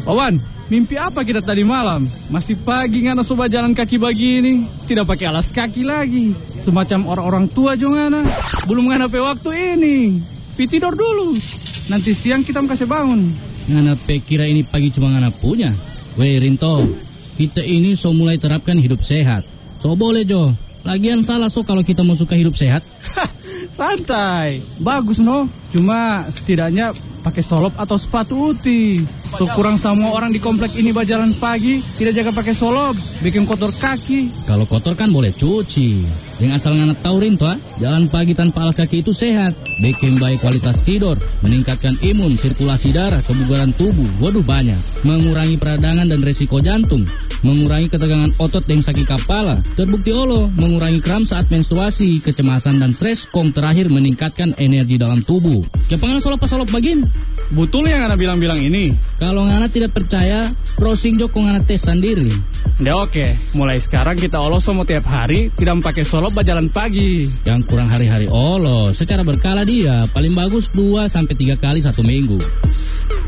Wawan, mimpi apa kita tadi malam? Masih pagi ngana soba jalan kaki begini. Tidak pakai alas kaki lagi. Semacam orang-orang tua juga ngana. Belum ngana pe waktu ini. Pi tidur dulu. Nanti siang kita kasih bangun. Ngana pe kira ini pagi cuma ngana punya. Weh Rinto, kita ini so mulai terapkan hidup sehat. So boleh Jo. Lagian salah so kalau kita mau suka hidup sehat. Santai. Bagus no. Cuma setidaknya pakai solop atau sepatu uti. So kurang semua orang di komplek ini berjalan pagi tidak jaga pakai solop, bikin kotor kaki. Kalau kotor kan boleh cuci. Yang asal ngana tahu Rinto, jalan pagi tanpa alas kaki itu sehat, bikin baik kualitas tidur, meningkatkan imun, sirkulasi darah, kebugaran tubuh. Waduh banyak. Mengurangi peradangan dan resiko jantung, mengurangi ketegangan otot dan sakit kepala. Terbukti olo, mengurangi kram saat menstruasi, kecemasan dan stres. Kong terakhir meningkatkan energi dalam tubuh. Jangan solop bagin. Betul yang Ngana bilang-bilang ini? Kalau Ngana tidak percaya, browsing Joko Ngana tes sendiri. Ya oke, mulai sekarang kita olos mau tiap hari tidak pakai solop berjalan pagi. Yang kurang hari-hari olos, secara berkala dia paling bagus 2-3 kali 1 minggu.